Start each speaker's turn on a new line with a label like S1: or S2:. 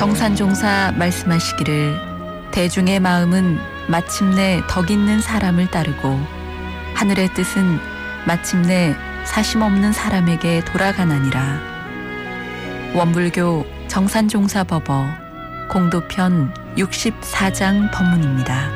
S1: 정산종사 말씀하시기를 대중의 마음은 마침내 덕 있는 사람을 따르고 하늘의 뜻은 마침내 사심없는 사람에게 돌아가나니라. 원불교 정산종사법어 공도편 64장 법문입니다.